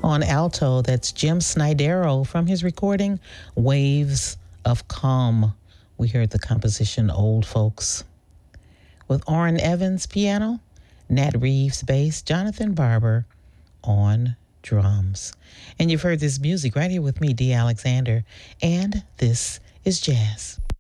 On alto, that's Jim Snydero from his recording Waves of Calm. We heard the composition Old Folks. With Orrin Evans piano, Nat Reeves bass, Jonathan Barber on drums. And you've heard this music right here with me, Dee Alexander, and this is jazz.